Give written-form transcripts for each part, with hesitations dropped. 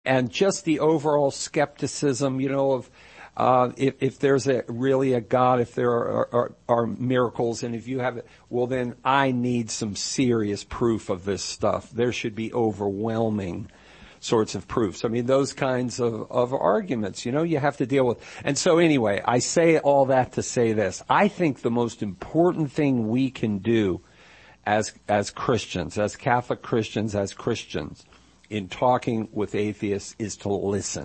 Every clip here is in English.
and just the overall skepticism, of if there's really a God, if there are miracles, and if you have it, well, then I need some serious proof of this stuff. There should be overwhelming sorts of proofs. I mean, those kinds of arguments, you have to deal with. And so anyway, I say all that to say this. I think the most important thing we can do as Christians, as Catholic Christians, as Christians, in talking with atheists is to listen.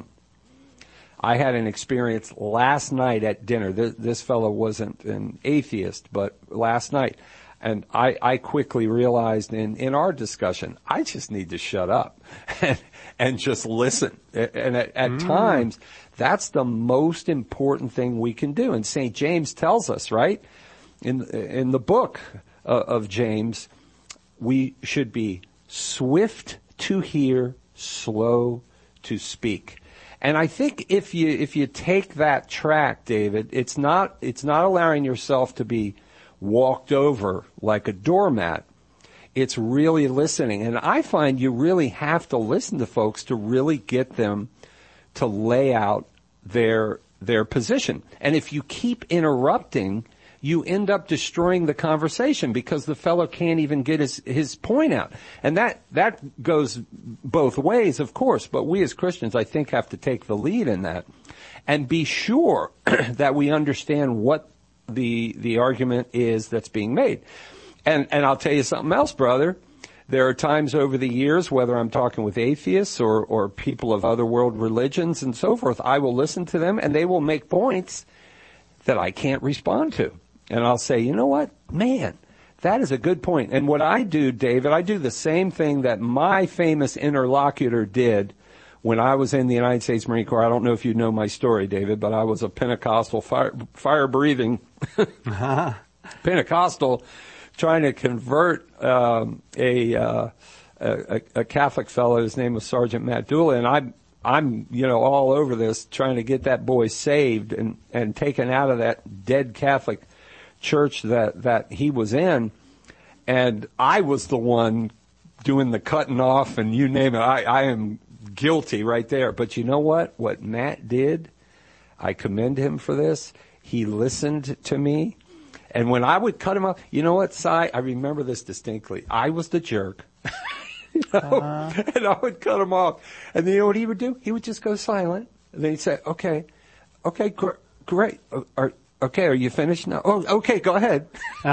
I had an experience last night at dinner. This fellow wasn't an atheist, but last night. And I quickly realized in our discussion, I just need to shut up and just listen. And at times, that's the most important thing we can do. And St. James tells us, right, in the book of James, we should be swift to hear, slow to speak. And I think if you take that track, David, it's not allowing yourself to be walked over like a doormat. It's really listening. And I find you really have to listen to folks to really get them to lay out their position. And if you keep interrupting, you end up destroying the conversation because the fellow can't even get his point out. And that goes both ways, of course, but we as Christians, I think, have to take the lead in that and be sure that we understand what the argument is that's being made. And I'll tell you something else, brother. There are times over the years, whether I'm talking with atheists or people of other world religions and so forth, I will listen to them and they will make points that I can't respond to. And I'll say, you know what? Man, that is a good point. And what I do, David, I do the same thing that my famous interlocutor did when I was in the United States Marine Corps. I don't know if you know my story, David, but I was a Pentecostal fire-breathing Pentecostal trying to convert a Catholic fellow. His name was Sergeant Matt Dula, and I'm all over this, trying to get that boy saved and taken out of that dead Catholic church that he was in. And I was the one doing the cutting off and you name it. I am guilty right there. But you know what? What Matt did, I commend him for this. He listened to me. And when I would cut him off, you know what, Si? I remember this distinctly. I was the jerk. And I would cut him off. And then you know what he would do? He would just go silent. And then he'd say, okay, great. Are you finished now? Oh, okay, go ahead.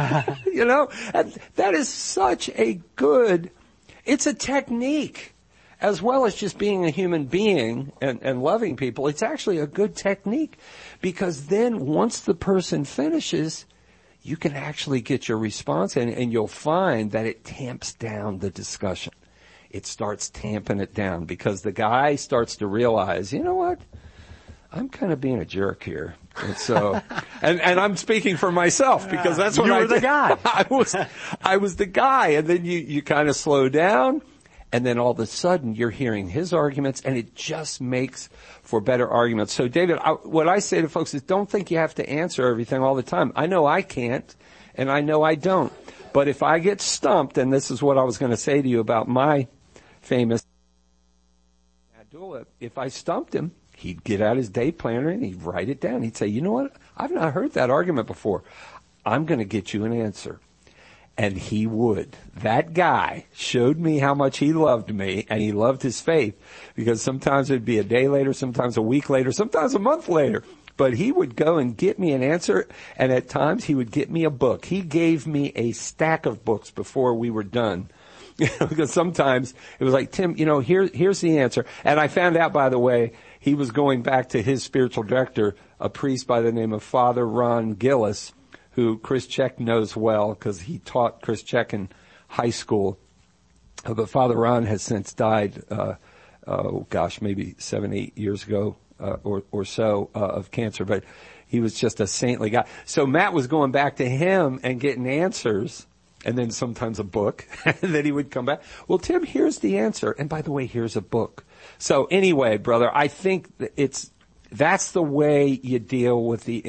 And that is such a good, it's a technique. As well as just being a human being and loving people, it's actually a good technique. Because then once the person finishes, you can actually get your response and you'll find that it tamps down the discussion. It starts tamping it down because the guy starts to realize, you know what? I'm kind of being a jerk here. And so, and I'm speaking for myself because that's what you were the guy. I was the guy. And then you kind of slow down. And then all of a sudden you're hearing his arguments and it just makes for better arguments. So David, what I say to folks is don't think you have to answer everything all the time. I know I can't and I know I don't. But if I get stumped, and this is what I was going to say to you about my famous Abdullah, if I stumped him, he'd get out his day planner and he'd write it down. He'd say, you know what? I've not heard that argument before. I'm going to get you an answer. And he would. That guy showed me how much he loved me, and he loved his faith, because sometimes it'd be a day later, sometimes a week later, sometimes a month later. But he would go and get me an answer, and at times he would get me a book. He gave me a stack of books before we were done. Because sometimes it was like, Tim, here's the answer. And I found out, by the way, he was going back to his spiritual director, a priest by the name of Father Ron Gillis, who Chris Check knows well because he taught Chris Check in high school. But Father Ron has since died, maybe 7-8 years ago or so of cancer. But he was just a saintly guy. So Matt was going back to him and getting answers, and then sometimes a book, and then he would come back. Well, Tim, here's the answer. And by the way, here's a book. So anyway, brother, I think that's the way you deal with the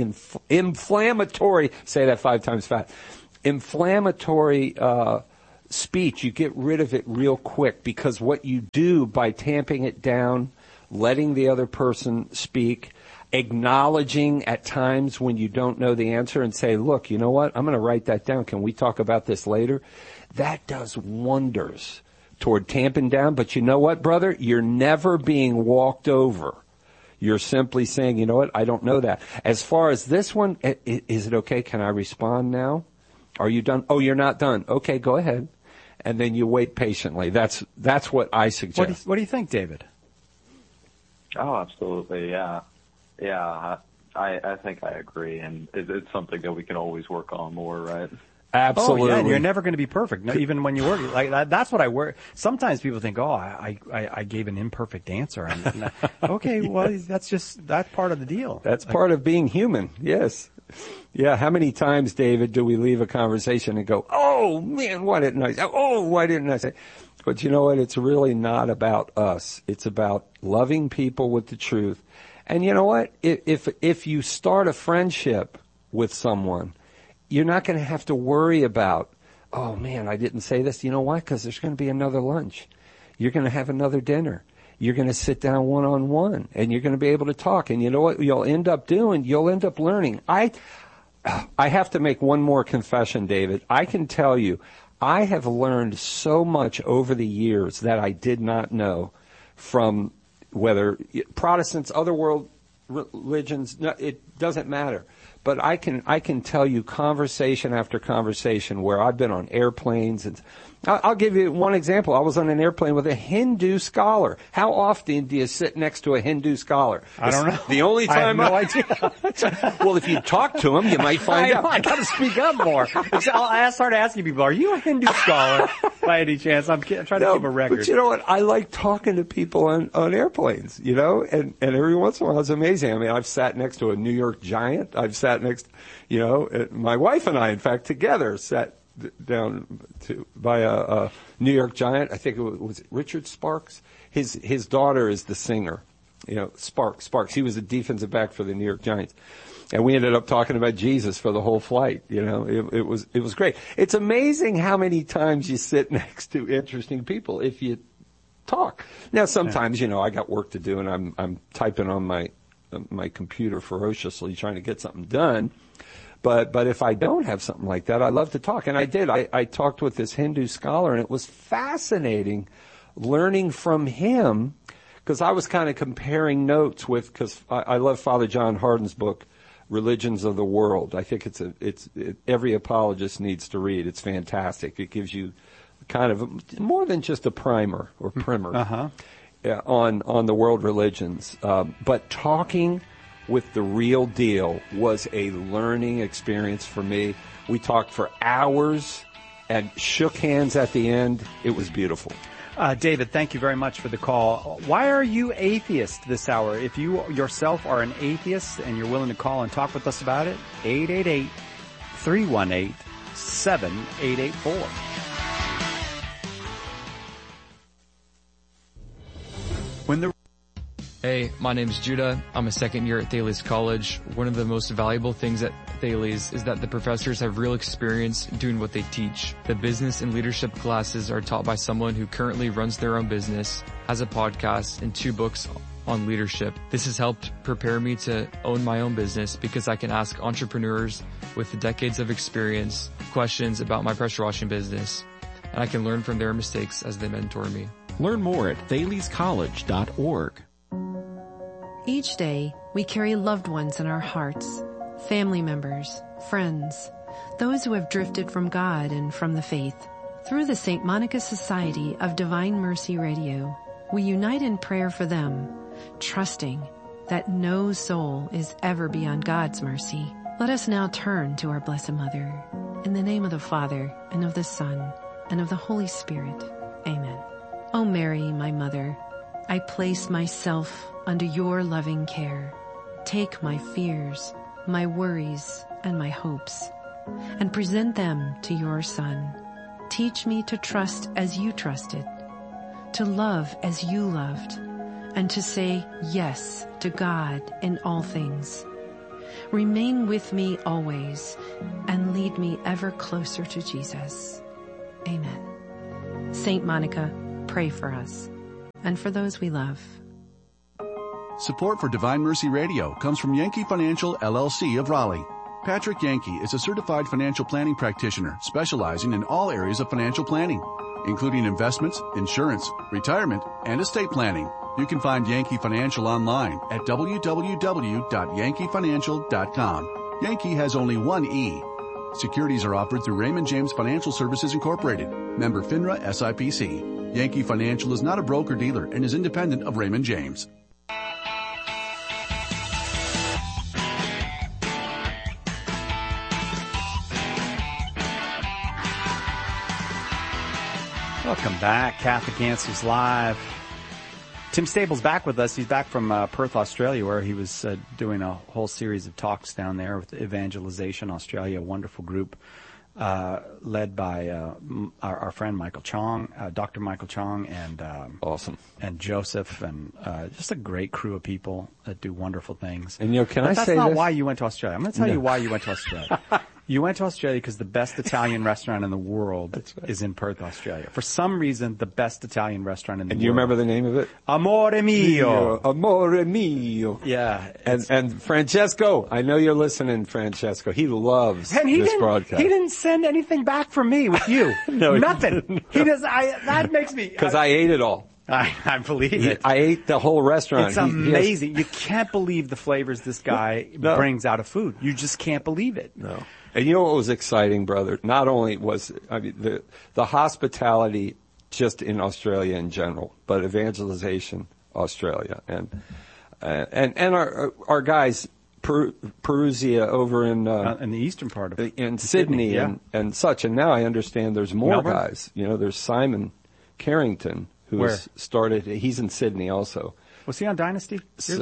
inflammatory, say that 5 times fast, inflammatory speech, you get rid of it real quick, because what you do by tamping it down, letting the other person speak, acknowledging at times when you don't know the answer and say, look, you know what, I'm going to write that down. Can we talk about this later? That does wonders toward tamping down. But you know what, brother? You're never being walked over. You're simply saying, you know what, I don't know that. As far as this one, is it okay? Can I respond now? Are you done? Oh, you're not done. Okay, go ahead. And then you wait patiently. That's what I suggest. What do you think, David? Oh, absolutely, yeah. Yeah, I think I agree, and it's something that we can always work on more, right? Absolutely. Oh, yeah, and you're never going to be perfect, even when you work. Like that's what I work. Sometimes people think, oh, I gave an imperfect answer. And okay, well, that's part of the deal. That's part of being human, yes. Yeah, how many times, David, do we leave a conversation and go, oh, man, why didn't I say? Oh, why didn't I say? But you know what? It's really not about us. It's about loving people with the truth. And you know what? If you start a friendship with someone, you're not going to have to worry about, oh, man, I didn't say this. You know why? Because there's going to be another lunch. You're going to have another dinner. You're going to sit down one-on-one, and you're going to be able to talk. And you know what you'll end up doing? You'll end up learning. I have to make one more confession, David. I can tell you, I have learned so much over the years that I did not know from whether Protestants, other world religions, no, it doesn't matter. But I can tell you conversation after conversation where I've been on airplanes, and I'll give you one example. I was on an airplane with a Hindu scholar. How often do you sit next to a Hindu scholar? I don't know. The only time I have no idea. Well, if you talk to him, you might find out. I got to speak up more. I start asking people, "Are you a Hindu scholar by any chance?" I'm trying to keep a record. But you know what? I like talking to people on airplanes. You know, and every once in a while it's amazing. I mean, I've sat next to a New York Giant. I've sat next, you know, my wife and I, in fact, together sat down by a New York Giant. I think it was Richard Sparks. His daughter is the singer. You know, Sparks. He was a defensive back for the New York Giants. And we ended up talking about Jesus for the whole flight. You know, it was great. It's amazing how many times you sit next to interesting people if you talk. Now, sometimes, you know, I got work to do and I'm typing on my computer ferociously trying to get something done. But if I don't have something like that, I love to talk. And I did. I talked with this Hindu scholar, and it was fascinating learning from him, because I was kind of comparing notes with, because I love Father John Hardin's book, Religions of the World. I think every apologist needs to read. It's fantastic. It gives you kind of more than just a primer or primer on the world religions. But talking with the real deal was a learning experience for me. We talked for hours and shook hands at the end. It was beautiful. David, thank you very much for the call. Why are you atheist this hour? If you yourself are an atheist and you're willing to call and talk with us about it, 888-318-7884. Hey, my name's Judah. I'm a second year at Thales College. One of the most valuable things at Thales is that the professors have real experience doing what they teach. The business and leadership classes are taught by someone who currently runs their own business, has a podcast, and 2 books on leadership. This has helped prepare me to own my own business because I can ask entrepreneurs with decades of experience questions about my pressure washing business, and I can learn from their mistakes as they mentor me. Learn more at thalescollege.org. Each day, we carry loved ones in our hearts, family members, friends, those who have drifted from God and from the faith. Through the St. Monica Society of Divine Mercy Radio, we unite in prayer for them, trusting that no soul is ever beyond God's mercy. Let us now turn to our Blessed Mother. In the name of the Father, and of the Son, and of the Holy Spirit. Amen. O Mary, my Mother, I place myself under your loving care. Take my fears, my worries, and my hopes, and present them to your Son. Teach me to trust as you trusted, to love as you loved, and to say yes to God in all things. Remain with me always, and lead me ever closer to Jesus. Amen. Saint Monica, pray for us and for those we love. Support for Divine Mercy Radio comes from Yankee Financial, LLC of Raleigh. Patrick Yankee is a certified financial planning practitioner specializing in all areas of financial planning, including investments, insurance, retirement, and estate planning. You can find Yankee Financial online at www.yankeefinancial.com. Yankee has only one E. Securities are offered through Raymond James Financial Services Incorporated, member FINRA SIPC. Yankee Financial is not a broker-dealer and is independent of Raymond James. Welcome back, Catholic Answers Live. Tim Stable's back with us. He's back from Perth, Australia, where he was doing a whole series of talks down there with Evangelization Australia, a wonderful group led by our friend Michael Chong, Dr. Michael Chong, and awesome, and Joseph, and just a great crew of people that do wonderful things. And can I say that's not why you went to Australia. I'm going to tell you why you went to Australia. You went to Australia because the best Italian restaurant in the world is in Perth, Australia. For some reason, the best Italian restaurant in the world. And do you remember the name of it? Amore Mio. Amore Mio. Yeah. And Francesco, I know you're listening, Francesco. He loves this broadcast. He didn't send anything back from me with you. No, nothing. He does. That makes me. Because I ate it all. I believe it. I ate the whole restaurant. It's amazing. You can't believe the flavors this guy brings out of food. You just can't believe it. No. And you know what was exciting, brother? Not only was the hospitality just in Australia in general, but Evangelization Australia and our guys Perusia over in the eastern part of in Sydney yeah. and such. And now I understand there's more Melbourne? guys. You know, there's Simon Carrington who has started. He's in Sydney also. Was he on Dynasty?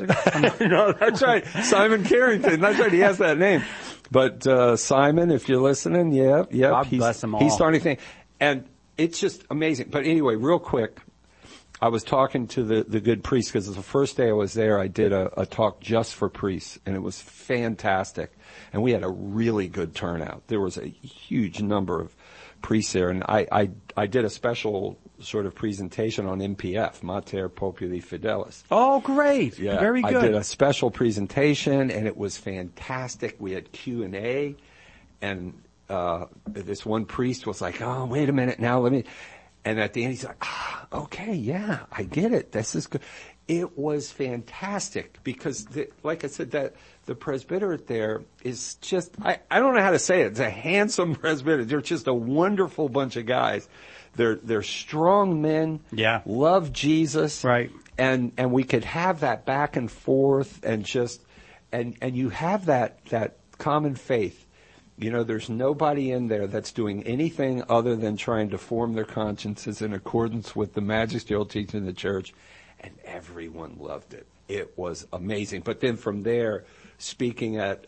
No, that's right. Simon Carrington. That's right. He has that name. But Simon, if you're listening, God bless them all. He's starting to think. And it's just amazing. But anyway, real quick, I was talking to the good priest because the first day I was there, I did a talk just for priests, and it was fantastic. And we had a really good turnout. There was a huge number of priests there, and I did a special sort of presentation on MPF, Mater Populi Fidelis. Oh, great. Yeah, very good. I did a special presentation, and it was fantastic. We had Q&A, and this one priest was like, oh, wait a minute now, let me... And at the end, he's like, okay, yeah, I get it. This is good. It was fantastic because, like I said, that the presbyterate there is just, I don't know how to say it. It's a handsome presbyterate. They're just a wonderful bunch of guys. They're strong men. Yeah. Love Jesus. Right. And we could have that back and forth and just, and you have that common faith. You know, there's nobody in there that's doing anything other than trying to form their consciences in accordance with the magisterial teaching of the church, and everyone loved it. It was amazing. But then from there, speaking at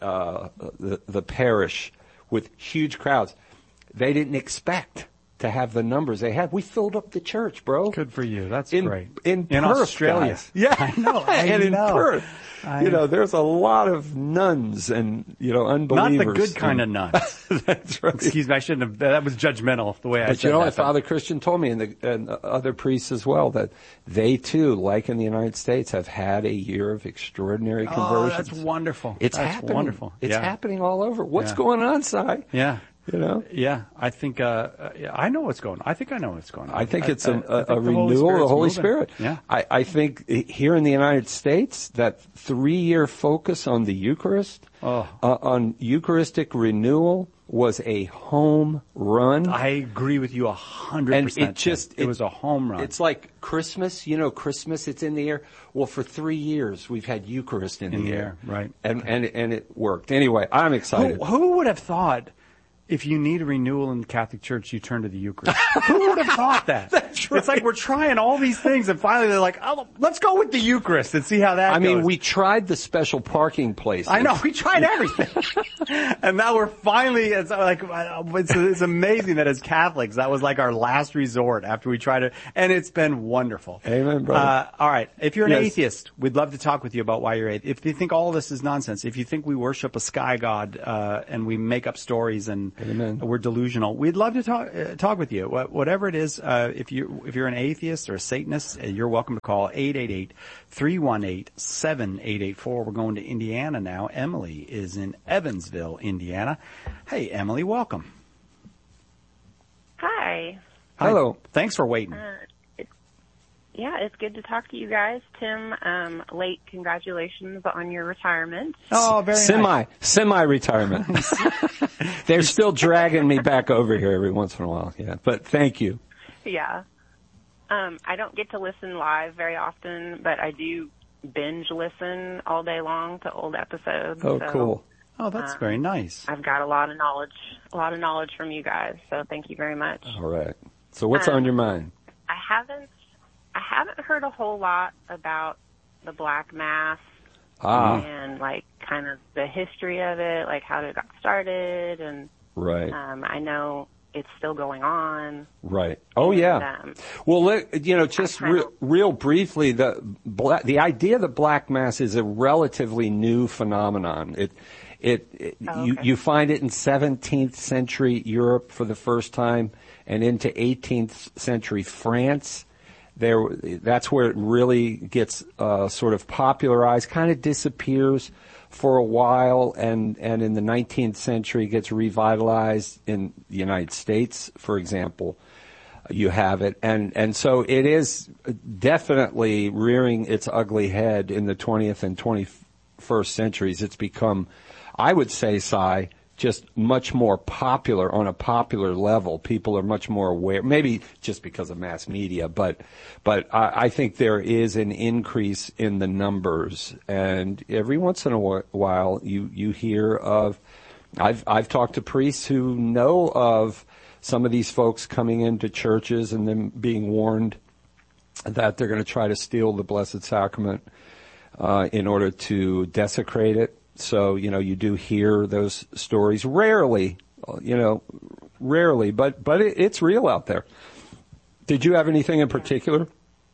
the parish with huge crowds, they didn't expect to have the numbers they had. We filled up the church, bro. Good for you. That's great. In Perth, Australia. Guys. Yeah, I know. And in Perth. There's a lot of nuns and, unbelievers. Not the good kind of nuns. That's right. Excuse me, I shouldn't have, that was judgmental the way I said that. But you know what Father Christian told me, and other priests as well, that they too, like in the United States, have had a year of extraordinary conversions. Oh, that's wonderful. It's that's happening. Wonderful. It's happening all over. What's going on, Si? Yeah. Yeah, I think, I know what's going on. I think I know what's going on. I think it's a renewal of the Holy Spirit. Yeah. I think here in the United States, that 3-year focus on the Eucharist, on Eucharistic renewal was a home run. I agree with you 100%. And it was a home run. It's like Christmas, Christmas, it's in the air. Well, for 3 years, we've had Eucharist in the air. Right. And it worked. Anyway, I'm excited. Who would have thought if you need a renewal in the Catholic Church, you turn to the Eucharist? Who would have thought that? That's right. It's like we're trying all these things, and finally they're like, oh, let's go with the Eucharist and see how that goes. I mean, we tried the special parking places. I know, we tried everything. And now we're finally, it's amazing that as Catholics, that was like our last resort after we tried it, and it's been wonderful. Amen, brother. All right. If you're an atheist, we'd love to talk with you about why you're atheist. If you think all this is nonsense, if you think we worship a sky god, and we make up stories and Amen. We're delusional. We'd love to talk with you. Whatever it is, if you're an atheist or a Satanist, you're welcome to call 888-318-7884. We're going to Indiana now. Emily is in Evansville, Indiana. Hey, Emily, welcome. Hi. Hello. Thanks for waiting. Yeah, it's good to talk to you guys. Tim, late congratulations on your retirement. Oh, very nice. Semi-retirement. They're still dragging me back over here every once in a while. Yeah, but thank you. Yeah. I don't get to listen live very often, but I do binge listen all day long to old episodes. Oh, so, cool. Oh, that's very nice. I've got a lot of knowledge from you guys, so thank you very much. All right. So what's on your mind? I haven't heard a whole lot about the Black Mass and like kind of the history of it, like how it got started, and right. I know it's still going on. Right. Oh, yeah. Well, just real briefly, the idea that Black Mass is a relatively new phenomenon. You find it in 17th century Europe for the first time, and into 18th century France. That's where it really gets sort of popularized, kind of disappears for a while, and in the 19th century gets revitalized in the United States, for example. You have it, and so it is definitely rearing its ugly head in the 20th and 21st centuries. It's become, I would say, Si, just much more popular on a popular level. People are much more aware, maybe just because of mass media, but I think there is an increase in the numbers, and every once in a while you hear of, I've talked to priests who know of some of these folks coming into churches and then being warned that they're going to try to steal the Blessed Sacrament in order to desecrate it. So, you do hear those stories rarely, but it's real out there. Did you have anything in particular?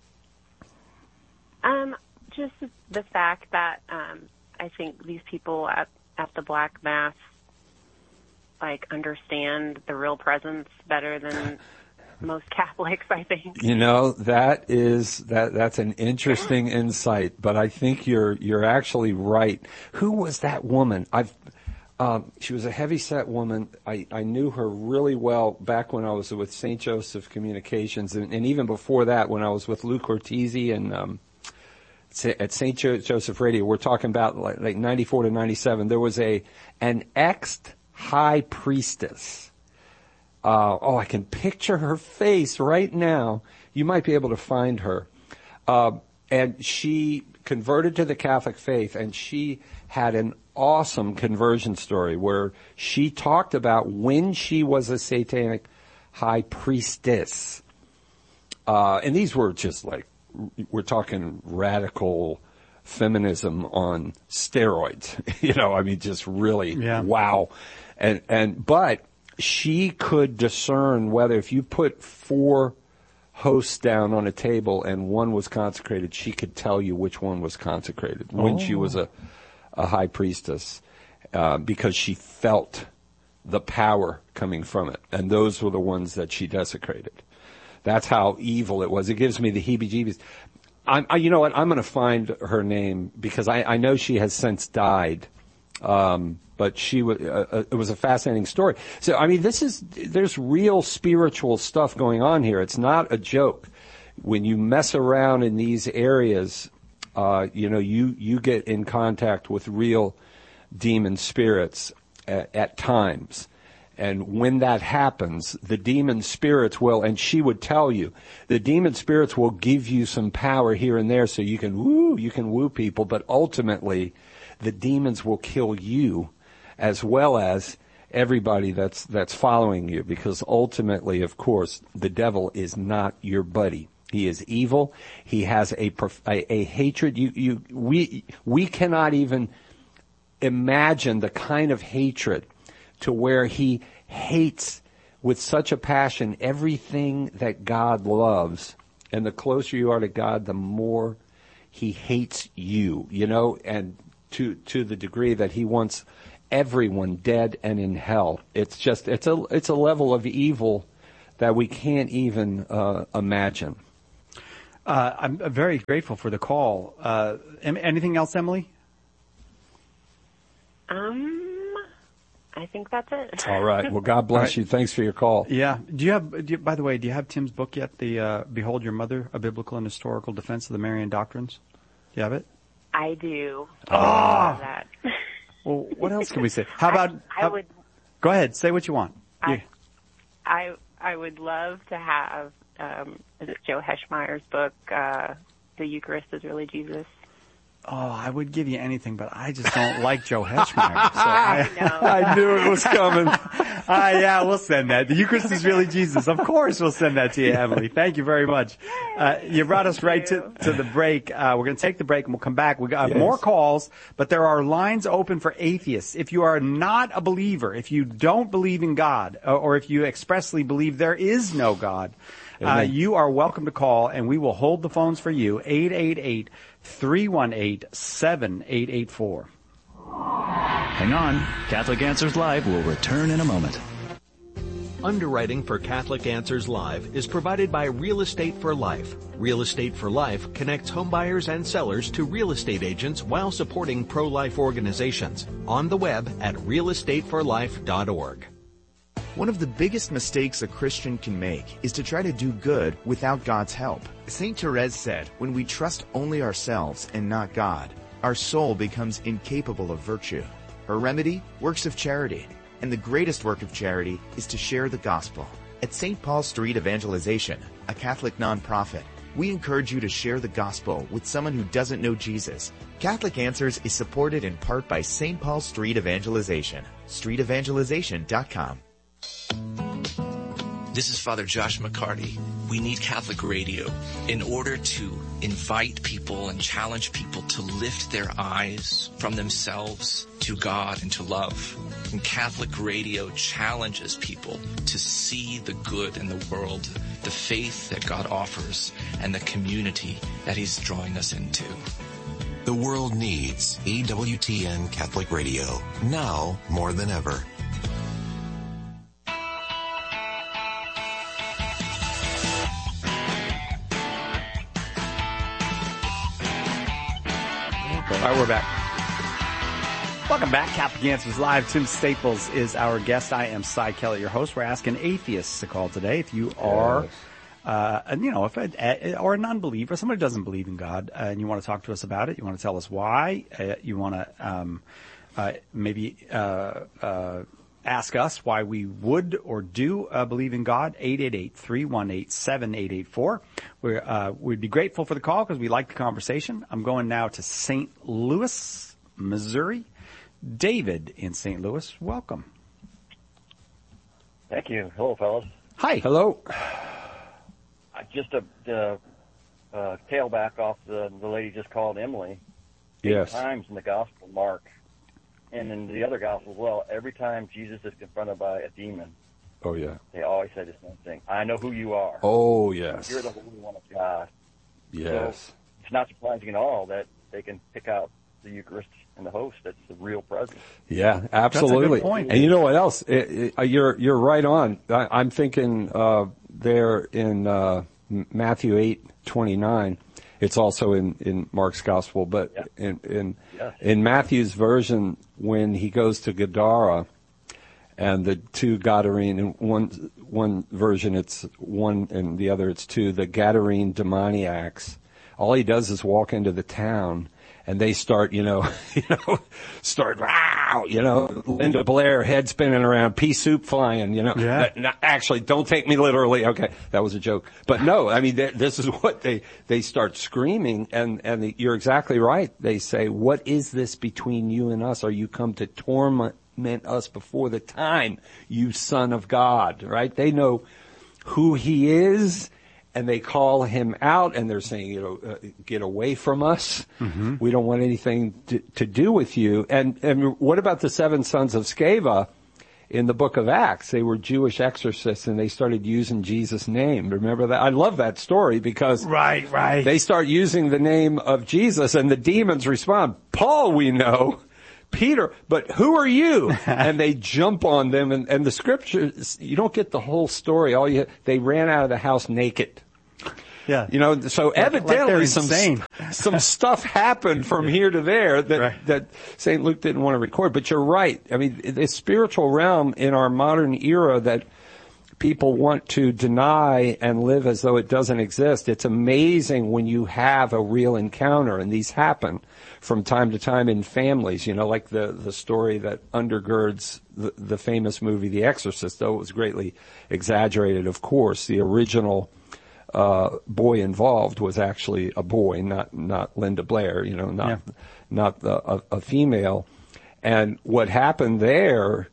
Just the fact that I think these people at the Black Mass understand the real presence better than most Catholics, I think. That's an interesting insight, but I think you're actually right. Who was that woman? She was a heavyset woman. I knew her really well back when I was with St. Joseph Communications, and even before that when I was with Lou Cortese and at St. Joseph Radio. We're talking about like 94 to 97. There was an ex-high priestess. I can picture her face right now. You might be able to find her. And she converted to the Catholic faith, and she had an awesome conversion story where she talked about when she was a satanic high priestess. And these were just we're talking radical feminism on steroids. Just really, wow. But she could discern whether if you put 4 hosts down on a table and one was consecrated, she could tell you which one was consecrated when she was a high priestess, because she felt the power coming from it. And those were the ones that she desecrated. That's how evil it was. It gives me the heebie-jeebies. You know what? I'm going to find her name because I know she has since died. But she was, it was a fascinating story. So, there's real spiritual stuff going on here. It's not a joke. When you mess around in these areas, you get in contact with real demon spirits at times. And when that happens, the demon spirits will, and she would tell you, the demon spirits will give you some power here and there so you can woo people, but ultimately the demons will kill you as well as everybody that's following you, because ultimately, of course, the devil is not your buddy. He is evil. He has a hatred. We cannot even imagine the kind of hatred to where he hates with such a passion everything that God loves. And the closer you are to God, the more he hates you, and to the degree that he wants everyone dead and in hell. It's a level of evil that we can't even imagine. I'm very grateful for the call. Anything else, Emily? I think that's it. All right. Well, God bless you. Thanks for your call. Yeah. By the way, do you have Tim's book yet? The Behold Your Mother, A Biblical and Historical Defense of the Marian Doctrines? Do you have it? I do. Oh! That. Well, what else can we say? How about? Go ahead. Say what you want. I would love to have. Is it Joe Heschmeyer's book? The Eucharist is really Jesus. Oh, I would give you anything, but I just don't like Joe Heschmeyer. So I knew it was coming. Yeah, we'll send that. The Eucharist is really Jesus. Of course we'll send that to you, Emily. Thank you very much. You brought us right to the break. We're going to take the break and we'll come back. We got more calls, but there are lines open for atheists. If you are not a believer, if you don't believe in God, or if you expressly believe there is no God, you are welcome to call, and we will hold the phones for you, 888-318-7884. Hang on. Catholic Answers Live will return in a moment. Underwriting for Catholic Answers Live is provided by Real Estate for Life. Real Estate for Life connects homebuyers and sellers to real estate agents while supporting pro-life organizations. On the web at realestateforlife.org. One of the biggest mistakes a Christian can make is to try to do good without God's help. St. Therese said, when we trust only ourselves and not God, our soul becomes incapable of virtue. Her remedy? Works of charity. And the greatest work of charity is to share the gospel. At St. Paul Street Evangelization, a Catholic nonprofit, we encourage you to share the gospel with someone who doesn't know Jesus. Catholic Answers is supported in part by St. Paul Street Evangelization. StreetEvangelization.com. This is Father Josh McCarty. We need Catholic radio in order to invite people and challenge people to lift their eyes from themselves to God and to love. And Catholic radio challenges people to see the good in the world, the faith that God offers, and the community that He's drawing us into. The world needs EWTN Catholic Radio, now more than ever. All right, we're back. Welcome back. Catholic Answers Live. Tim Staples is our guest. I am Cy Kellett, your host. We're asking atheists to call today. If you are, or a non-believer, somebody who doesn't believe in God, and you want to talk to us about it, you want to tell us why, you want to maybe ask us why we would or do believe in God, 888-318-7884. We'd be grateful for the call because we like the conversation. I'm going now to St. Louis, Missouri. David in St. Louis, welcome. Thank you. Hello, fellas. Hi. Hello. Just a tailback off the lady just called Emily. Yes. 8 times in the Gospel, Mark, and in the other Gospel as well, every time Jesus is confronted by a demon, oh yeah, they always say the same thing: "I know who you are." Oh yes. You're the Holy One of God. Yes. So it's not surprising at all that they can pick out the Eucharist and the host. That's the real presence. Yeah, absolutely. That's a good point. And you know what else? You're right on. I'm thinking there in Matthew 8:29. It's also in Mark's Gospel, but in Matthew's version, when he goes to Gadara, and the two Gadarene, in one version it's one, and the other it's two, the Gadarene demoniacs. All he does is walk into the town, and they start, start, wow, Linda Blair, head spinning around, pea soup flying, Yeah. Actually, don't take me literally. Okay, that was a joke. But no, I mean, this is what they start screaming, and you're exactly right. They say, what is this between you and us? Are you come to torment us before the time, you Son of God, right? They know who he is, and they call him out, and they're saying, get away from us. Mm-hmm. We don't want anything to do with you. And what about the 7 sons of Sceva in the book of Acts? They were Jewish exorcists, and they started using Jesus' name. Remember that? I love that story because right. They start using the name of Jesus, and the demons respond. Paul, we know, Peter, but who are you? And they jump on them, and the scriptures, you don't get the whole story. They ran out of the house naked. Yeah. You know, so evidently some stuff happened from here to there that St. Luke didn't want to record. But you're right. I mean, the spiritual realm in our modern era that people want to deny and live as though it doesn't exist. It's amazing when you have a real encounter, and these happen from time to time in families, you know, like the story that undergirds the famous movie The Exorcist, though it was greatly exaggerated, of course. The original boy involved was actually a boy, not Linda Blair, you know, not a female. And what happened there,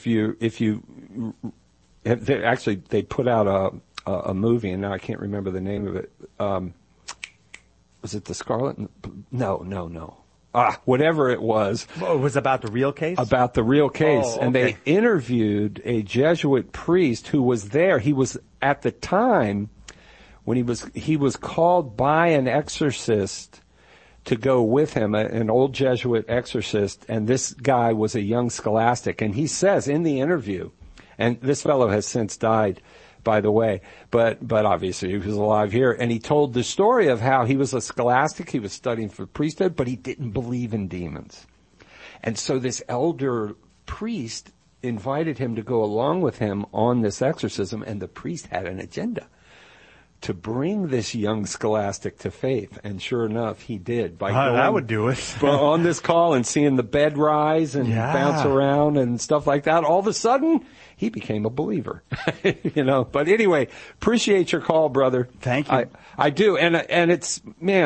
they put out a movie, and now I can't remember the name of it. Was it The Scarlet? No. Whatever it was. Oh, it was about the real case? About the real case. Oh, okay. And they interviewed a Jesuit priest who was there. He was, at the time, when he was called by an exorcist to go with him, an old Jesuit exorcist, and this guy was a young scholastic. And he says in the interview, and this fellow has since died, by the way, but obviously he was alive here, and he told the story of how he was a scholastic, he was studying for priesthood, but he didn't believe in demons. And so this elder priest invited him to go along with him on this exorcism, and the priest had an agenda to bring this young scholastic to faith, and sure enough, he did. That would do it. On this call and seeing the bed rise and bounce around and stuff like that, all of a sudden, he became a believer. You know. But anyway, appreciate your call, brother. Thank you. I do, and it's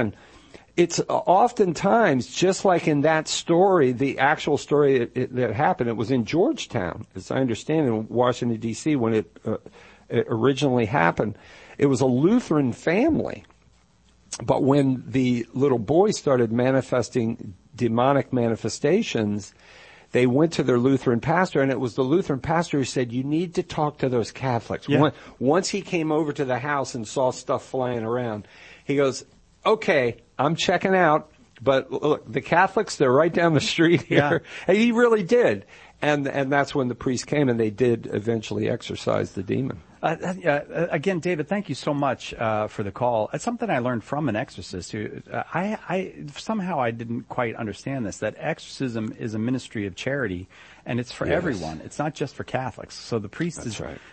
oftentimes just like in that story, the actual story that happened. It was in Georgetown, as I understand, in Washington D.C. when it originally happened. It was a Lutheran family, but when the little boy started manifesting demonic manifestations, they went to their Lutheran pastor, and it was the Lutheran pastor who said, you need to talk to those Catholics. Yeah. Once he came over to the house and saw stuff flying around, he goes, okay, I'm checking out, but look, the Catholics, they're right down the street here. Yeah. And he really did. And that's when the priest came, and they did eventually exorcise the demon. Again, David, thank you so much for the call. It's something I learned from an exorcist who somehow I didn't quite understand this, that exorcism is a ministry of charity, and it's for everyone. It's not just for Catholics. So the priest is right.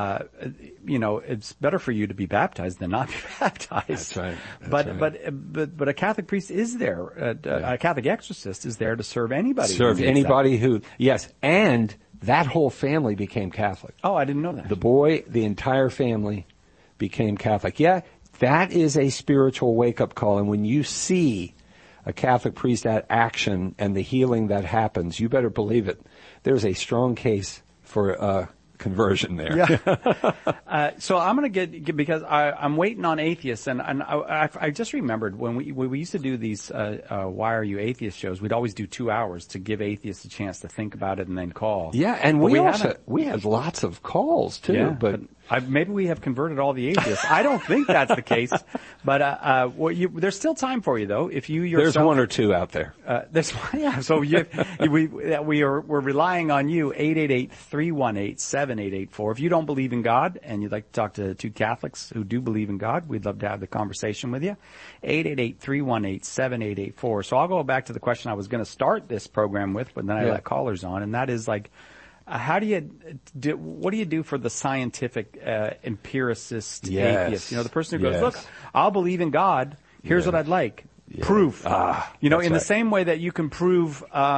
It's better for you to be baptized than not be baptized. That's right. But a Catholic priest is there. A Catholic exorcist is there to serve anybody. Serve anybody who, yes, and that whole family became Catholic. Oh, I didn't know that. The boy, the entire family became Catholic. Yeah, that is a spiritual wake-up call. And when you see a Catholic priest at action and the healing that happens, you better believe it. There's a strong case for conversion there. Yeah. So I'm going to get because I'm waiting on atheists, and I just remembered when we used to do these Why Are You Atheist shows, we'd always do 2 hours to give atheists a chance to think about it and then call. Yeah, and we had lots of calls too. Yeah, but maybe we have converted all the atheists. I don't think that's the case, but there's still time for you though. If you yourself, there's one or two out there. So we're relying on you. 888-318-7884. If you don't believe in God and you'd like to talk to two Catholics who do believe in God, we'd love to have the conversation with you. 888-318-7884. So I'll go back to the question I was going to start this program with, but then I let callers on, and that is like, what do you do for the scientific empiricist atheist? You know, the person who goes, look, I'll believe in God. Here's what I'd like. Yeah. Proof. In the same way that you can prove,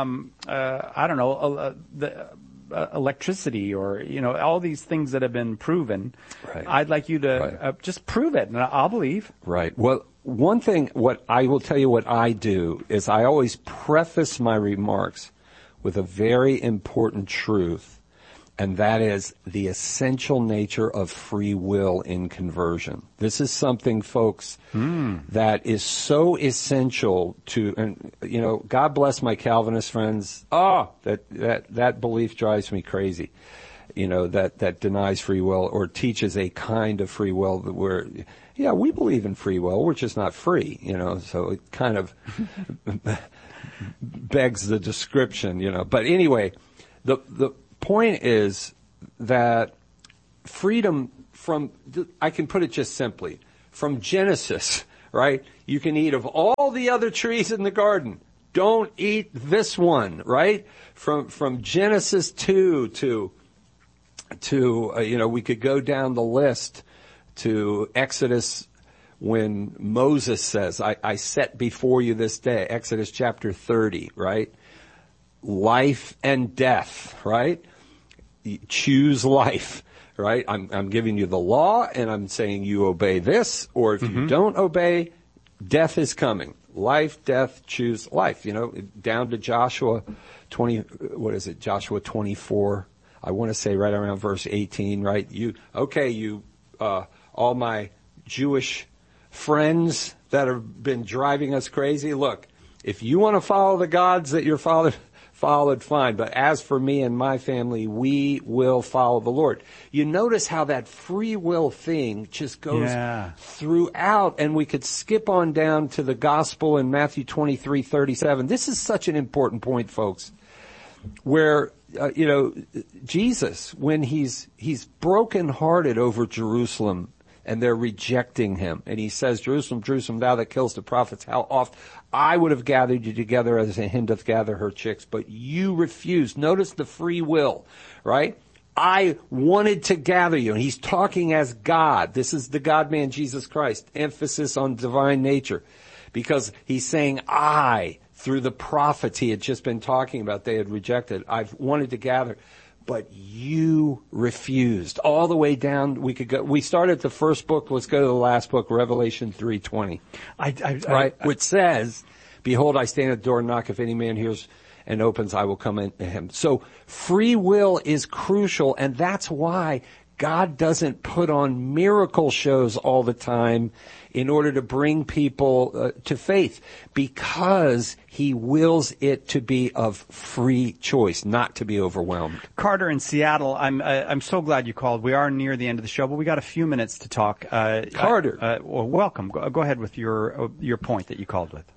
electricity or, all these things that have been proven. Right. I'd like you to just prove it, and I'll believe. Right. Well, one thing, what I will tell you what I do is I always preface my remarks with a very important truth, and that is the essential nature of free will in conversion. This is something, folks, that is so essential to, and God bless my Calvinist friends. That belief drives me crazy. that denies free will or teaches a kind of free will that we believe in free will, we're just not free, so it kind of begs the description, But anyway, the point is that freedom I can put it just simply, from Genesis, right? You can eat of all the other trees in the garden. Don't eat this one, right? From Genesis 2 to we could go down the list to Exodus when Moses says, I set before you this day, Exodus chapter 30, right? Life and death, right? Choose life, right? I'm giving you the law and I'm saying you obey this, or if you don't obey, death is coming. Life, death, choose life, down to Joshua 24. I want to say right around verse 18, right? All my Jewish friends that have been driving us crazy, look, if you want to follow the gods that your father followed, fine. But as for me and my family, we will follow the Lord. You notice how that free will thing just goes throughout, and we could skip on down to the gospel in Matthew 23:37. This is such an important point, folks, where Jesus, when he's brokenhearted over Jerusalem and they're rejecting him, and he says, Jerusalem, Jerusalem, thou that killest the prophets, how oft I would have gathered you together as a hen doth gather her chicks, but you refused. Notice the free will, right? I wanted to gather you, and he's talking as God. This is the God-man Jesus Christ, emphasis on divine nature, because he's saying through the prophets he had just been talking about, they had rejected. I've wanted to gather, but you refused. All the way down, we started the first book, let's go to the last book, Revelation 3:20. Which says, behold, I stand at the door and knock, if any man hears and opens, I will come into him. So free will is crucial, and that's why God doesn't put on miracle shows all the time in order to bring people to faith, because he wills it to be of free choice, not to be overwhelmed. Carter in Seattle, I'm so glad you called. We are near the end of the show, but we got a few minutes to talk. Carter, welcome. Go ahead with your point that you called with.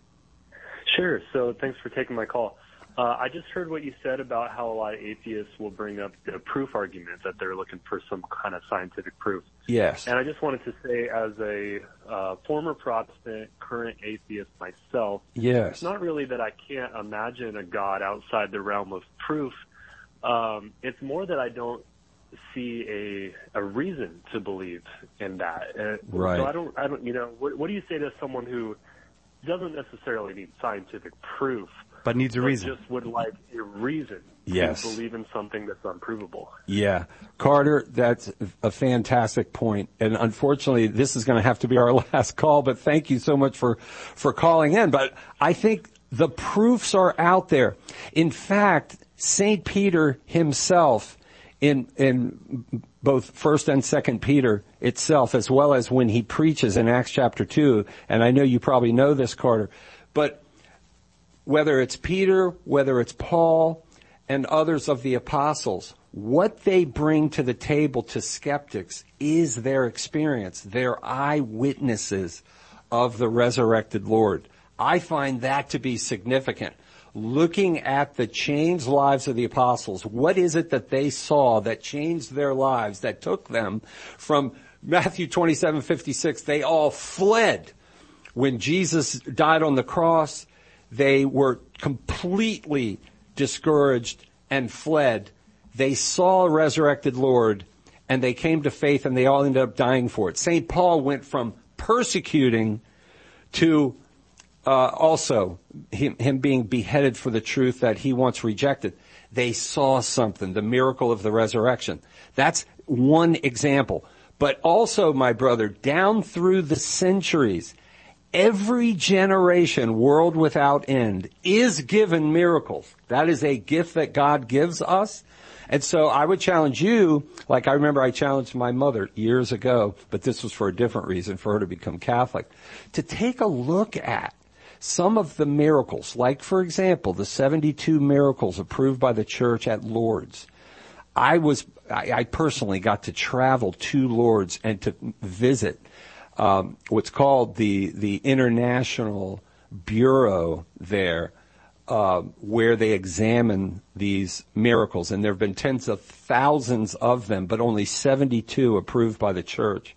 Sure. So thanks for taking my call. I just heard what you said about how a lot of atheists will bring up the proof argument, that they're looking for some kind of scientific proof. Yes. And I just wanted to say, as a former Protestant, current atheist myself, yes, it's not really that I can't imagine a God outside the realm of proof. It's more that I don't see a reason to believe in that. Right. So I don't. What do you say to someone who doesn't necessarily need scientific proof, but needs a reason? Just would like a reason to believe in something that's unprovable. Yeah. Carter, that's a fantastic point. And unfortunately, this is going to have to be our last call, but thank you so much for calling in. But I think the proofs are out there. In fact, St. Peter himself, in both 1st and 2nd Peter itself, as well as when he preaches in Acts chapter 2, and I know you probably know this, Carter, but whether it's Peter, whether it's Paul, and others of the apostles, what they bring to the table to skeptics is their experience. They're eyewitnesses of the resurrected Lord. I find that to be significant. Looking at the changed lives of the apostles, what is it that they saw that changed their lives, that took them from Matthew 27:56, they all fled. When Jesus died on the cross, they were completely discouraged and fled. They saw a resurrected Lord, and they came to faith, and they all ended up dying for it. St. Paul went from persecuting to also him being beheaded for the truth that he once rejected. They saw something, the miracle of the resurrection. That's one example. But also, my brother, down through the centuries, every generation, world without end, is given miracles. That is a gift that God gives us. And so I would challenge you, like I remember I challenged my mother years ago, but this was for a different reason, for her to become Catholic, to take a look at some of the miracles, like, for example, the 72 miracles approved by the Church at Lourdes. I personally got to travel to Lourdes and to visit what's called the International Bureau there, where they examine these miracles. And there have been tens of thousands of them, but only 72 approved by the church.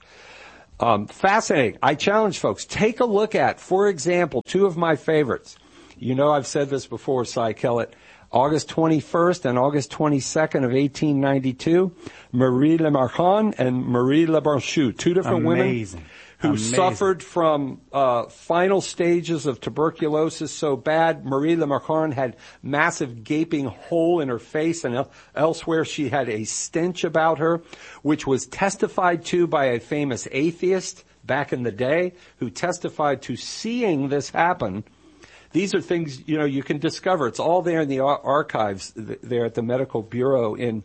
Fascinating. I challenge folks, take a look at, for example, two of my favorites. You know I've said this before, Cy Kellett. August 21st and August 22nd of 1892, Marie Le Marchand and Marie Le Branchou, two different women who suffered from final stages of tuberculosis so bad. Marie Le Marchand had massive gaping hole in her face, and elsewhere she had a stench about her, which was testified to by a famous atheist back in the day who testified to seeing this happen. These are things, you can discover. It's all there in the archives there at the Medical Bureau in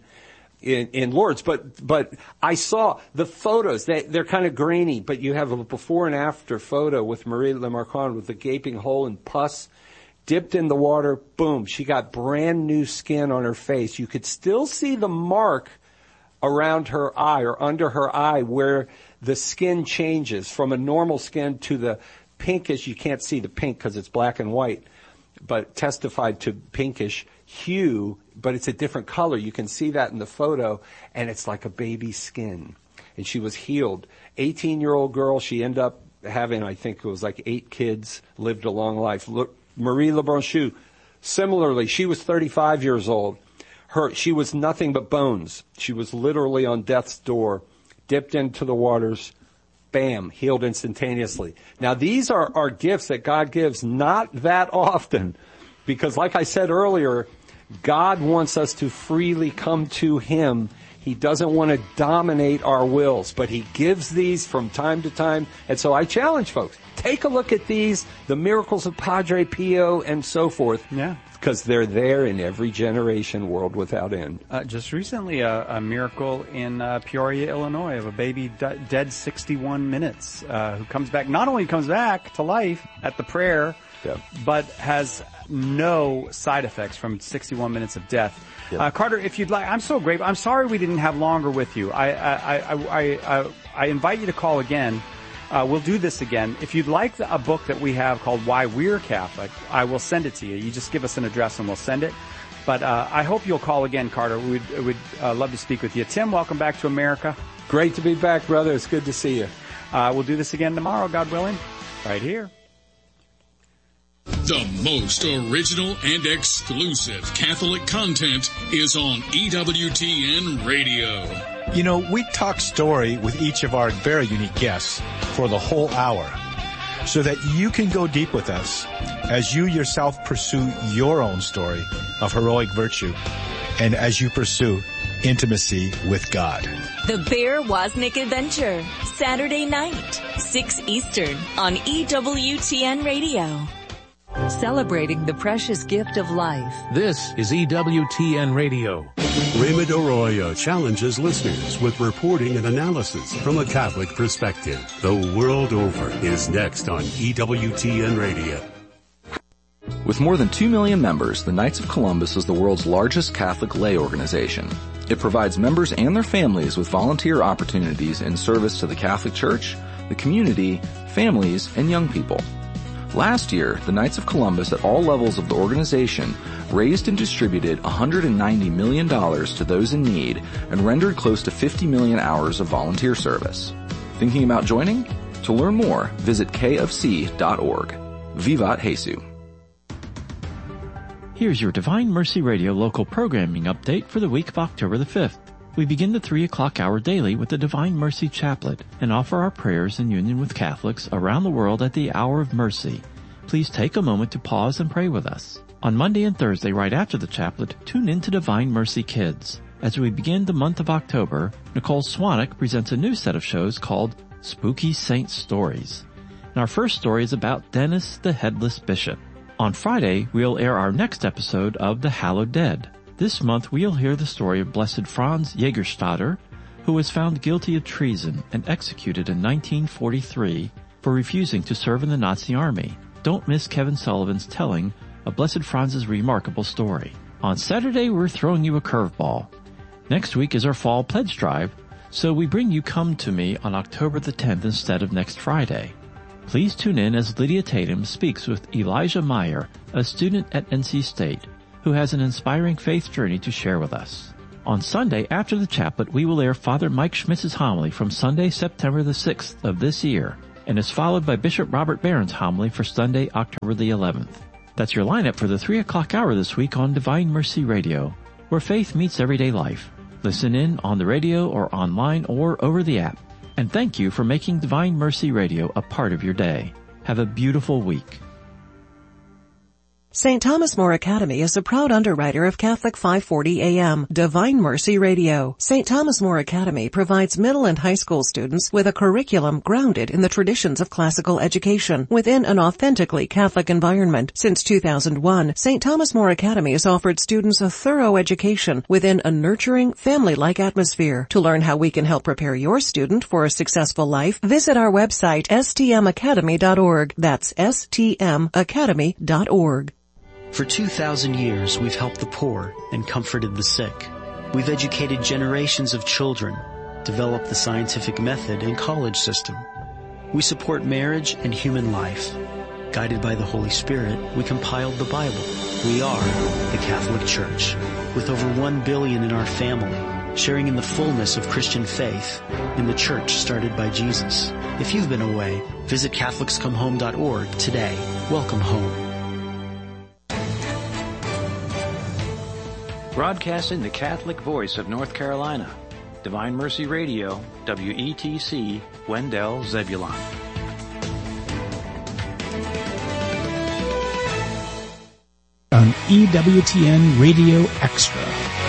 Lourdes. But I saw the photos. They're kind of grainy, but you have a before and after photo with Marie Le Marchand with the gaping hole and pus dipped in the water. Boom. She got brand new skin on her face. You could still see the mark around her eye or under her eye where the skin changes from a normal skin to the pinkish. You can't see the pink because it's black and white, but testified to pinkish hue, but it's a different color. You can see that in the photo, and it's like a baby's skin. And she was healed. 18-year-old girl. She ended up having, I think it was like 8 kids, lived a long life. Look, Marie Le Branchou, similarly, she was 35 years old. She was nothing but bones. She was literally on death's door, dipped into the waters, bam, healed instantaneously. Now, these are gifts that God gives not that often, because like I said earlier, God wants us to freely come to Him. He doesn't want to dominate our wills, but He gives these from time to time. And so I challenge folks, take a look at these, the miracles of Padre Pio and so forth. Yeah. Because they're there in every generation, world without end. Just recently, a miracle in Peoria, Illinois, of a baby dead 61 minutes, who comes back, not only comes back to life at the prayer, but has no side effects from 61 minutes of death. Carter, if you'd like, I'm so grateful. I'm sorry we didn't have longer with you. I invite you to call again. We'll do this again. If you'd like a book that we have called Why We're Catholic, I will send it to you. You just give us an address and we'll send it. But I hope you'll call again, Carter. We'd love to speak with you. Tim, welcome back to America. Great to be back, brother. It's good to see you. We'll do this again tomorrow, God willing, right here. The most original and exclusive Catholic content is on EWTN Radio. You know, we talk story with each of our very unique guests for the whole hour so that you can go deep with us as you yourself pursue your own story of heroic virtue and as you pursue intimacy with God. The Bear Wozniak Adventure, Saturday night, 6 Eastern on EWTN Radio. Celebrating the precious gift of life. This is EWTN Radio. Raymond Arroyo challenges listeners with reporting and analysis from a Catholic perspective. The world over is next on EWTN Radio. With more than 2 million members, the Knights of Columbus is the world's largest Catholic lay organization. It provides members and their families with volunteer opportunities in service to the Catholic Church, the community, families, and young people. Last year, the Knights of Columbus at all levels of the organization raised and distributed $190 million to those in need and rendered close to 50 million hours of volunteer service. Thinking about joining? To learn more, visit kfc.org. Vivat Jesus. Here's your Divine Mercy Radio local programming update for the week of October the 5th. We begin the 3 o'clock hour daily with the Divine Mercy Chaplet and offer our prayers in union with Catholics around the world at the Hour of Mercy. Please take a moment to pause and pray with us. On Monday and Thursday, right after the chaplet, tune in to Divine Mercy Kids. As we begin the month of October, Nicole Swanek presents a new set of shows called Spooky Saint Stories. And our first story is about Dennis the Headless Bishop. On Friday, we'll air our next episode of The Hallowed Dead. This month, we'll hear the story of Blessed Franz Jägerstatter, who was found guilty of treason and executed in 1943 for refusing to serve in the Nazi army. Don't miss Kevin Sullivan's telling of Blessed Franz's remarkable story. On Saturday, we're throwing you a curveball. Next week is our fall pledge drive, so we bring you Come to Me on October the 10th instead of next Friday. Please tune in as Lydia Tatum speaks with Elijah Meyer, a student at NC State, who has an inspiring faith journey to share with us. On Sunday, after the chaplet, we will air Father Mike Schmitz's homily from Sunday, September the 6th of this year, and is followed by Bishop Robert Barron's homily for Sunday, October the 11th. That's your lineup for the 3 o'clock hour this week on Divine Mercy Radio, where faith meets everyday life. Listen in on the radio or online or over the app. And thank you for making Divine Mercy Radio a part of your day. Have a beautiful week. St. Thomas More Academy is a proud underwriter of Catholic 540 AM, Divine Mercy Radio. St. Thomas More Academy provides middle and high school students with a curriculum grounded in the traditions of classical education within an authentically Catholic environment. Since 2001, St. Thomas More Academy has offered students a thorough education within a nurturing, family-like atmosphere. To learn how we can help prepare your student for a successful life, visit our website, stmacademy.org. That's stmacademy.org. For 2,000 years, we've helped the poor and comforted the sick. We've educated generations of children, developed the scientific method and college system. We support marriage and human life. Guided by the Holy Spirit, we compiled the Bible. We are the Catholic Church, with over 1 billion in our family, sharing in the fullness of Christian faith in the church started by Jesus. If you've been away, visit CatholicsComeHome.org today. Welcome home. Broadcasting the Catholic voice of North Carolina, Divine Mercy Radio, WETC, Wendell, Zebulon. On EWTN Radio Extra.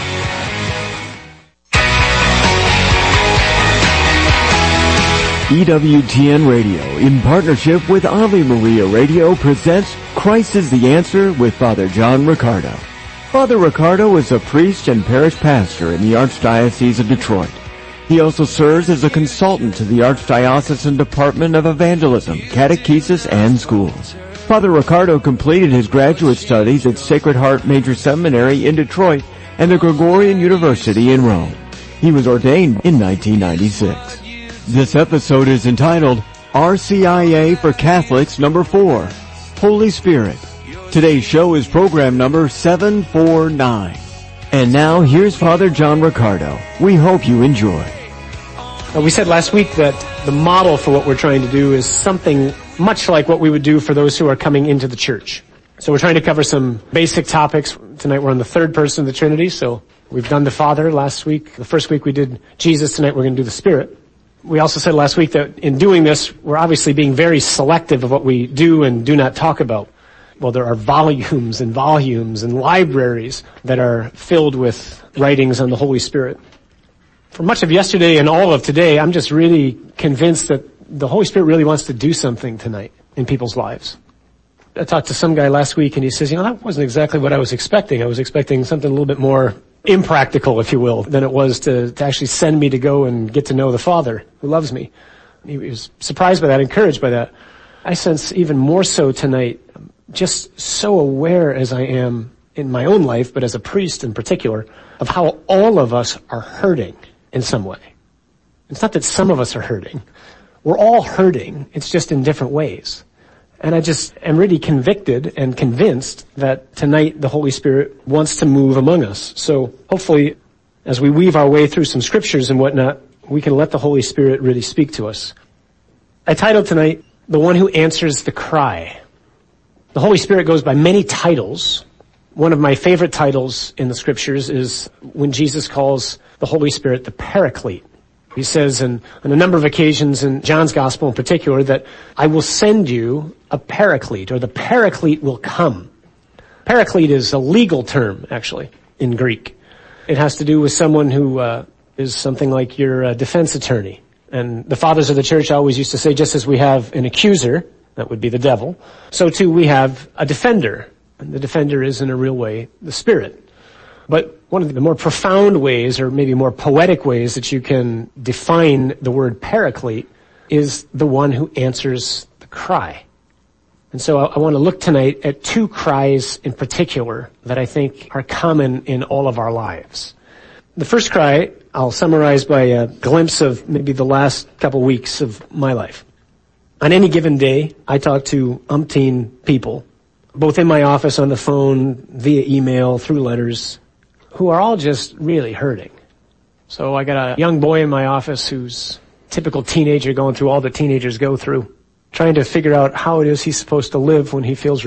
EWTN Radio, in partnership with Ave Maria Radio, presents Christ is the Answer with Father John Riccardo. Father Riccardo is a priest and parish pastor in the Archdiocese of Detroit. He also serves as a consultant to the Archdiocesan Department of Evangelism, Catechesis, and Schools. Father Riccardo completed his graduate studies at Sacred Heart Major Seminary in Detroit and the Gregorian University in Rome. He was ordained in 1996. This episode is entitled RCIA for Catholics Number 4, Holy Spirit. Today's show is program number 749. And now, here's Father John Riccardo. We hope you enjoy. We said last week that the model for what we're trying to do is something much like what we would do for those who are coming into the church. So we're trying to cover some basic topics. Tonight we're on the third person of the Trinity, so we've done the Father last week. The first week we did Jesus. Tonight we're going to do the Spirit. We also said last week that in doing this, we're obviously being very selective of what we do and do not talk about. Well, there are volumes and volumes and libraries that are filled with writings on the Holy Spirit. For much of yesterday and all of today, I'm just really convinced that the Holy Spirit really wants to do something tonight in people's lives. I talked to some guy last week and he says, that wasn't exactly what I was expecting. I was expecting something a little bit more impractical, if you will, than it was to actually send me to go and get to know the Father who loves me. He was surprised by that, encouraged by that. I sense even more so tonight, just so aware as I am in my own life, but as a priest in particular, of how all of us are hurting in some way. It's not that some of us are hurting. We're all hurting. It's just in different ways. And I just am really convicted and convinced that tonight the Holy Spirit wants to move among us. So hopefully, as we weave our way through some scriptures and whatnot, we can let the Holy Spirit really speak to us. I titled tonight, The One Who Answers the Cry. The Holy Spirit goes by many titles. One of my favorite titles in the scriptures is when Jesus calls the Holy Spirit the Paraclete. He says on a number of occasions in John's Gospel in particular that I will send you a Paraclete, or the Paraclete will come. Paraclete is a legal term, actually, in Greek. It has to do with someone who is something like your defense attorney. And the fathers of the church always used to say, just as we have an accuser, that would be the devil, so too we have a defender. And the defender is, in a real way, the Spirit. But one of the more profound ways, or maybe more poetic ways that you can define the word Paraclete is the one who answers the cry. And so I want to look tonight at two cries in particular that I think are common in all of our lives. The first cry I'll summarize by a glimpse of maybe the last couple weeks of my life. On any given day, I talk to umpteen people, both in my office, on the phone, via email, through letters, who are all just really hurting. So I got a young boy in my office who's a typical teenager going through all the teenagers go through, trying to figure out how it is he's supposed to live when he feels